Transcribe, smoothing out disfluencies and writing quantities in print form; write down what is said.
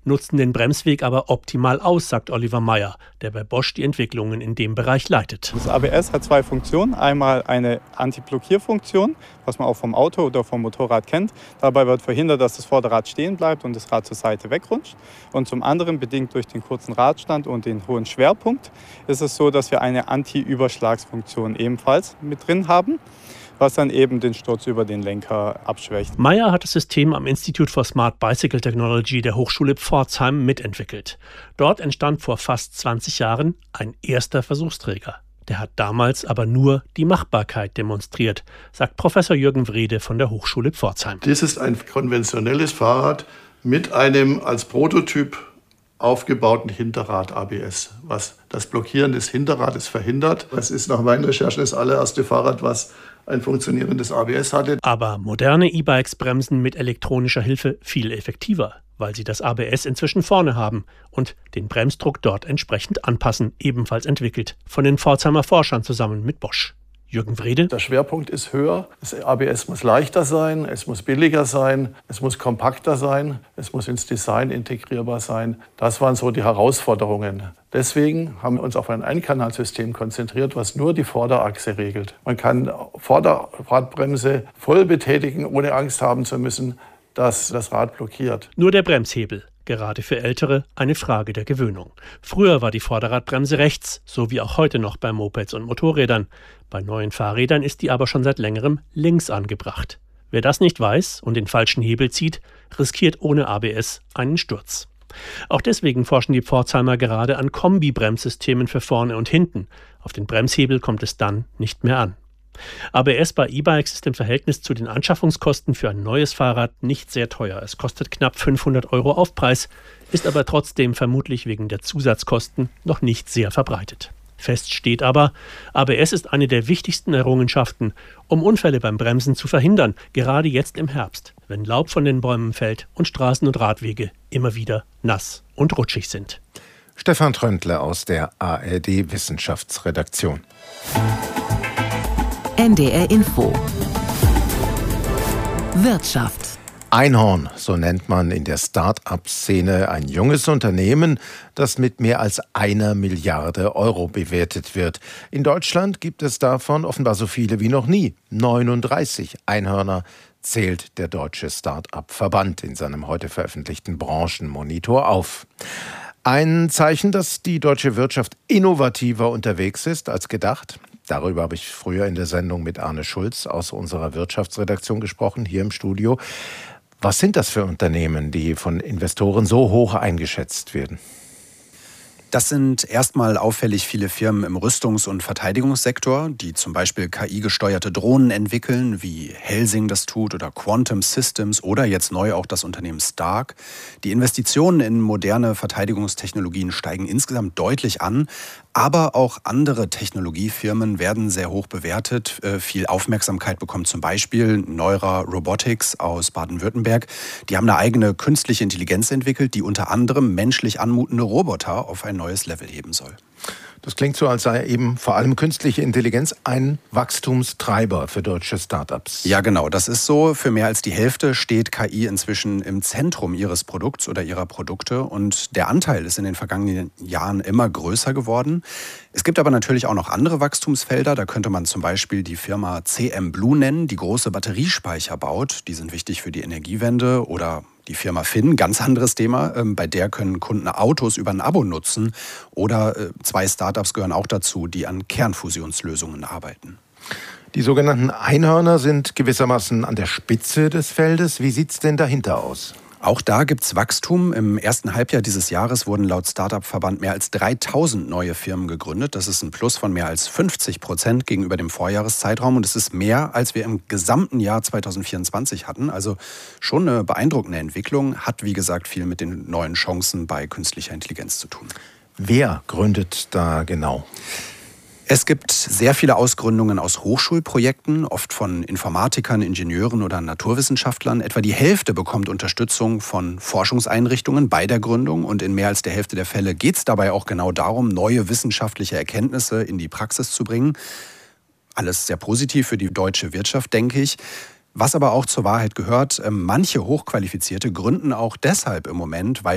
nutzen den Bremsweg aber optimal aus, sagt Oliver Meyer, der bei Bosch die Entwicklungen in dem Bereich leitet. Das ABS hat zwei Funktionen. Einmal eine Anti-Blockierfunktion, was man auch vom Auto oder vom Motorrad kennt. Dabei wird verhindert, dass das Vorderrad stehen bleibt und das Rad zur Seite wegrutscht. Und zum anderen, bedingt durch den kurzen Radstand und den hohen Schwerpunkt, ist es so, dass wir eine Anti-Überschlagsfunktion ebenfalls mit drin haben, was dann eben den Sturz über den Lenker abschwächt. Meyer hat das System am Institute for Smart Bicycle Technology der Hochschule Pforzheim mitentwickelt. Dort entstand vor fast 20 Jahren ein erster Versuchsträger. Der hat damals aber nur die Machbarkeit demonstriert, sagt Professor Jürgen Wrede von der Hochschule Pforzheim. Dies ist ein konventionelles Fahrrad mit einem als Prototyp aufgebauten Hinterrad-ABS, was das Blockieren des Hinterrades verhindert. Es ist nach meinen Recherchen das allererste Fahrrad, was ein funktionierendes ABS hatte. Aber moderne E-Bikes bremsen mit elektronischer Hilfe viel effektiver, weil sie das ABS inzwischen vorne haben und den Bremsdruck dort entsprechend anpassen, ebenfalls entwickelt von den Pforzheimer Forschern zusammen mit Bosch. Jürgen Wrede. Der Schwerpunkt ist höher. Das ABS muss leichter sein, es muss billiger sein, es muss kompakter sein, es muss ins Design integrierbar sein. Das waren so die Herausforderungen. Deswegen haben wir uns auf ein Einkanalsystem konzentriert, was nur die Vorderachse regelt. Man kann Vorderradbremse voll betätigen, ohne Angst haben zu müssen, dass das Rad blockiert. Nur der Bremshebel. Gerade für Ältere eine Frage der Gewöhnung. Früher war die Vorderradbremse rechts, so wie auch heute noch bei Mopeds und Motorrädern. Bei neuen Fahrrädern ist die aber schon seit längerem links angebracht. Wer das nicht weiß und den falschen Hebel zieht, riskiert ohne ABS einen Sturz. Auch deswegen forschen die Pforzheimer gerade an Kombi-Bremssystemen für vorne und hinten. Auf den Bremshebel kommt es dann nicht mehr an. ABS bei E-Bikes ist im Verhältnis zu den Anschaffungskosten für ein neues Fahrrad nicht sehr teuer. Es kostet knapp 500 € Aufpreis, ist aber trotzdem vermutlich wegen der Zusatzkosten noch nicht sehr verbreitet. Fest steht aber, ABS ist eine der wichtigsten Errungenschaften, um Unfälle beim Bremsen zu verhindern, gerade jetzt im Herbst, wenn Laub von den Bäumen fällt und Straßen und Radwege immer wieder nass und rutschig sind. Stefan Tröndle aus der ARD Wissenschaftsredaktion. NDR Info. Wirtschaft. Einhorn, so nennt man in der Start-up-Szene ein junges Unternehmen, das mit mehr als 1 Milliarde € bewertet wird. In Deutschland gibt es davon offenbar so viele wie noch nie. 39 Einhörner zählt der Deutsche Start-up-Verband in seinem heute veröffentlichten Branchenmonitor auf. Ein Zeichen, dass die deutsche Wirtschaft innovativer unterwegs ist als gedacht. Darüber habe ich früher in der Sendung mit Arne Schulz aus unserer Wirtschaftsredaktion gesprochen, hier im Studio. Was sind das für Unternehmen, die von Investoren so hoch eingeschätzt werden? Das sind erstmal auffällig viele Firmen im Rüstungs- und Verteidigungssektor, die zum Beispiel KI-gesteuerte Drohnen entwickeln, wie Helsing das tut oder Quantum Systems oder jetzt neu auch das Unternehmen Stark. Die Investitionen in moderne Verteidigungstechnologien steigen insgesamt deutlich an, aber auch andere Technologiefirmen werden sehr hoch bewertet. Viel Aufmerksamkeit bekommt zum Beispiel Neura Robotics aus Baden-Württemberg. Die haben eine eigene künstliche Intelligenz entwickelt, die unter anderem menschlich anmutende Roboter auf ein neues Level heben soll. Das klingt so, als sei eben vor allem künstliche Intelligenz ein Wachstumstreiber für deutsche Startups. Ja, genau, das ist so. Für mehr als die Hälfte steht KI inzwischen im Zentrum ihres Produkts oder ihrer Produkte und der Anteil ist in den vergangenen Jahren immer größer geworden. Es gibt aber natürlich auch noch andere Wachstumsfelder. Da könnte man zum Beispiel die Firma CM Blue nennen, die große Batteriespeicher baut. Die sind wichtig für die Energiewende. Oder die Firma Finn, ganz anderes Thema. Bei der können Kunden Autos über ein Abo nutzen. Oder 2 Startups gehören auch dazu, die an Kernfusionslösungen arbeiten. Die sogenannten Einhörner sind gewissermaßen an der Spitze des Feldes. Wie sieht es denn dahinter aus? Auch da gibt es Wachstum. Im ersten Halbjahr dieses Jahres wurden laut Startup-Verband mehr als 3000 neue Firmen gegründet. Das ist ein Plus von mehr als 50% gegenüber dem Vorjahreszeitraum. Und es ist mehr, als wir im gesamten Jahr 2024 hatten. Also schon eine beeindruckende Entwicklung. Hat, wie gesagt, viel mit den neuen Chancen bei künstlicher Intelligenz zu tun. Wer gründet da genau? Es gibt sehr viele Ausgründungen aus Hochschulprojekten, oft von Informatikern, Ingenieuren oder Naturwissenschaftlern. Etwa die Hälfte bekommt Unterstützung von Forschungseinrichtungen bei der Gründung. Und in mehr als der Hälfte der Fälle geht es dabei auch genau darum, neue wissenschaftliche Erkenntnisse in die Praxis zu bringen. Alles sehr positiv für die deutsche Wirtschaft, denke ich. Was aber auch zur Wahrheit gehört, manche Hochqualifizierte gründen auch deshalb im Moment, weil